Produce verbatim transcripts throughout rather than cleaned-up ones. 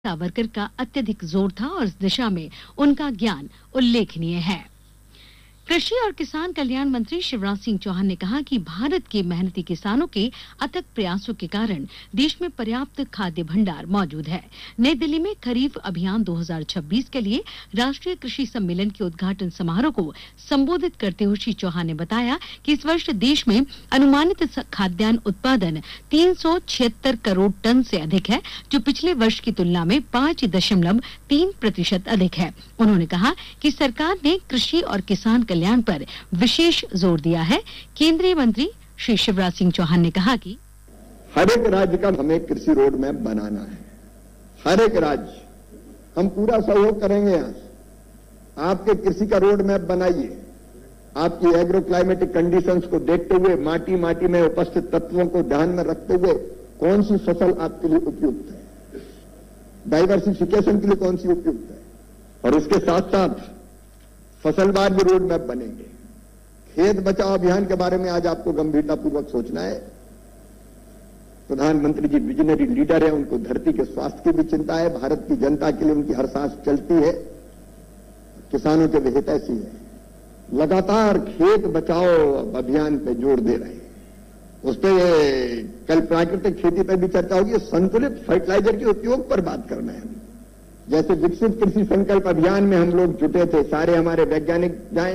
सावरकर का अत्यधिक जोर था और इस दिशा में उनका ज्ञान उल्लेखनीय है। कृषि और किसान कल्याण मंत्री शिवराज सिंह चौहान ने कहा कि भारत के मेहनती किसानों के अथक प्रयासों के कारण देश में पर्याप्त खाद्य भंडार मौजूद है। नई दिल्ली में खरीफ अभियान दो हज़ार छब्बीस के लिए राष्ट्रीय कृषि सम्मेलन के उद्घाटन समारोह को संबोधित करते हुए श्री चौहान ने बताया कि इस वर्ष देश में अनुमानित खाद्यान्न उत्पादन तीन सौ छिहत्तर करोड़ टन से अधिक है, जो पिछले वर्ष की तुलना में पाँच दशमलव तीन प्रतिशत अधिक है। उन्होंने कहा कि सरकार ने कृषि और किसान कल्याण पर विशेष जोर दिया है। केंद्रीय मंत्री श्री शिवराज सिंह चौहान ने कहा कि हर एक राज्य का हमें कृषि रोड मैप बनाना है। हर एक राज्य हम पूरा सहयोग करेंगे। यहां आपके कृषि का रोड मैप बनाइए। आपकी एग्रो क्लाइमेटिक कंडीशंस को देखते हुए, माटी माटी में उपस्थित तत्वों को ध्यान में रखते हुए कौन सी फसल आपके लिए उपयुक्त है, डाइवर्सिफिकेशन के लिए कौन सी उपयुक्त है, और इसके साथ साथ फसलवार भी रोड मैप बनेंगे। खेत बचाओ अभियान के बारे में आज आपको गंभीरतापूर्वक सोचना है। प्रधानमंत्री जी विजनरी लीडर है, उनको धरती के स्वास्थ्य की भी चिंता है। भारत की जनता के लिए उनकी हर सांस चलती है। किसानों के भी हितैषी है। लगातार खेत बचाओ अभियान पे जोर दे रहे हैं। उस पर कल प्राकृतिक खेती पर भी चर्चा होगी। संतुलित फर्टिलाइजर के उपयोग पर बात करना है। जैसे विकसित कृषि संकल्प अभियान में हम लोग जुटे थे, सारे हमारे वैज्ञानिक जाएं।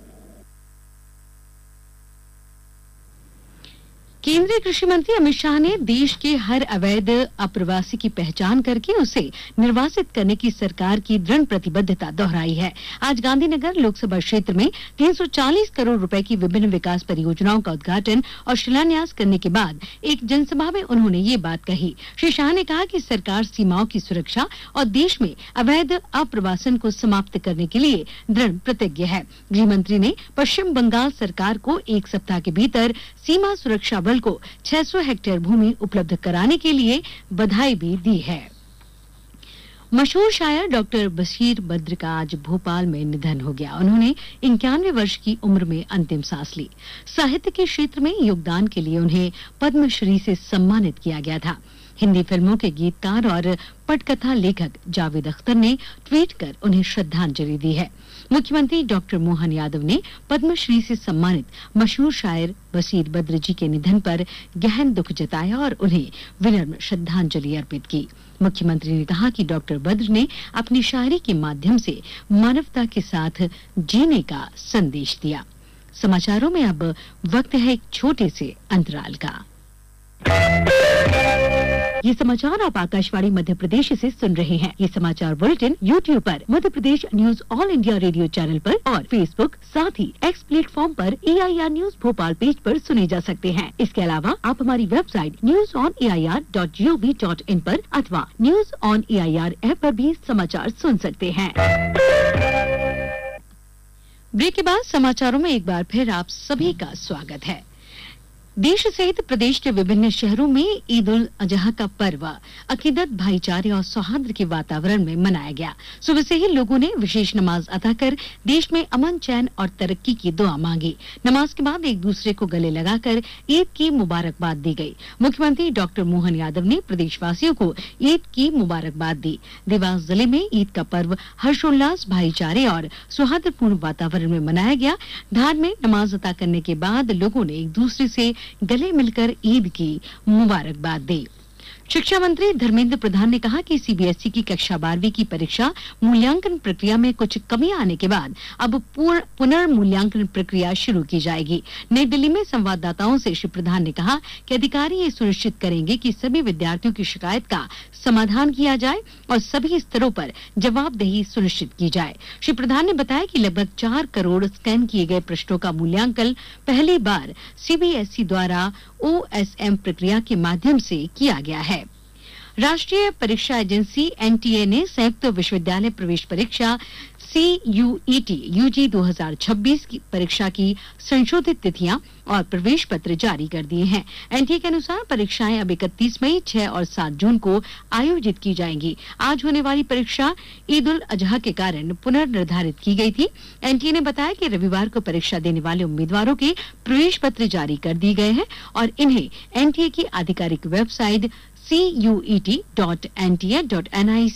केंद्रीय कृषि मंत्री अमित शाह ने देश के हर अवैध अप्रवासी की पहचान करके उसे निर्वासित करने की सरकार की दृढ़ प्रतिबद्धता दोहराई है। आज गांधीनगर लोकसभा क्षेत्र में तीन सौ चालीस करोड़ रुपए की विभिन्न विकास परियोजनाओं का उद्घाटन और शिलान्यास करने के बाद एक जनसभा में उन्होंने ये बात कही। श्री शाह ने कहा कि सरकार सीमाओं की सुरक्षा और देश में अवैध अप्रवासन को समाप्त करने के लिए दृढ़ प्रतिज्ञ है। गृह मंत्री ने पश्चिम बंगाल सरकार को एक सप्ताह के भीतर सीमा सुरक्षा बल को छह सौ हेक्टेयर भूमि उपलब्ध कराने के लिए बधाई भी दी है। मशहूर शायर डॉक्टर बशीर बद्र का आज भोपाल में निधन हो गया। उन्होंने इक्यानवे वर्ष की उम्र में अंतिम सांस ली। साहित्य के क्षेत्र में योगदान के लिए उन्हें पद्मश्री से सम्मानित किया गया था। हिंदी फिल्मों के गीतकार और पटकथा लेखक जावेद अख्तर ने ट्वीट कर उन्हें श्रद्धांजलि दी है। मुख्यमंत्री डॉक्टर मोहन यादव ने पद्मश्री से सम्मानित मशहूर शायर बशीर बद्र जी के निधन पर गहन दुख जताया और उन्हें विनम्र श्रद्धांजलि अर्पित की। मुख्यमंत्री ने कहा कि डॉक्टर बद्र ने अपनी शायरी के माध्यम से मानवता के साथ जीने का संदेश दिया। समाचारों में अब वक्त है एक छोटे से अंतराल का। ये समाचार आप आकाशवाणी मध्य प्रदेश से सुन रहे हैं। ये समाचार बुलेटिन यूट्यूब पर Madhya Pradesh news all India radio channel पर और फेसबुक साथ ही एक्स प्लेटफॉर्म पर ए I R news Bhopal page पर सुने जा सकते हैं। इसके अलावा आप हमारी website news on A I R dot G O V dot in पर अथवा news on A I R app पर भी समाचार सुन सकते हैं। ब्रेक के बाद समाचारों में एक बार फिर आप सभी का स्वागत है। देश सहित प्रदेश के विभिन्न शहरों में ईद उल अजहा का पर्व अकीदत, भाईचारे और सौहार्द के वातावरण में मनाया गया। सुबह से ही लोगों ने विशेष नमाज अदा कर देश में अमन, चैन और तरक्की की दुआ मांगी। नमाज के बाद एक दूसरे को गले लगाकर ईद की मुबारकबाद दी गई। मुख्यमंत्री डॉक्टर मोहन यादव ने प्रदेशवासियों को ईद की मुबारकबाद दी। देवास जिले में ईद का पर्व हर्षोल्लास, भाईचारे और सौहार्दपूर्ण वातावरण में मनाया गया। धार में नमाज अदा करने के बाद लोगों ने एक दूसरे से गले मिलकर ईद की मुबारकबाद दी। शिक्षा मंत्री धर्मेंद्र प्रधान ने कहा कि सी बी एस ई की कक्षा बारहवीं की परीक्षा मूल्यांकन प्रक्रिया में कुछ कमियां आने के बाद अब पुनर्मूल्यांकन प्रक्रिया शुरू की जाएगी। नई दिल्ली में संवाददाताओं से श्री प्रधान ने कहा कि अधिकारी ये सुनिश्चित करेंगे कि सभी विद्यार्थियों की शिकायत का समाधान किया जाए और सभी स्तरों पर जवाबदेही सुनिश्चित की जाए। श्री प्रधान ने बताया कि लगभग चार करोड़ स्कैन किए गए प्रश्नों का मूल्यांकन पहली बार सी बी एस ई द्वारा ओ एस एम प्रक्रिया के माध्यम से किया गया है। राष्ट्रीय परीक्षा एजेंसी एन टी ए ने संयुक्त विश्वविद्यालय प्रवेश परीक्षा सी यू ई टी यू जी दो हज़ार छब्बीस की परीक्षा की संशोधित तिथियां और प्रवेश पत्र जारी कर दिए हैं। एन टी ए के अनुसार परीक्षाएं अब इकतीस मई, छह और सात जून को आयोजित की जाएंगी। आज होने वाली परीक्षा ईद उल अजहा के कारण पुनर्निर्धारित की गई थी। एन टी ए ने बताया कि रविवार को परीक्षा देने वाले उम्मीदवारों के प्रवेश पत्र जारी कर दिए गए हैं और इन्हें एन टी ए की आधिकारिक website C you E T dot N T A dot N I C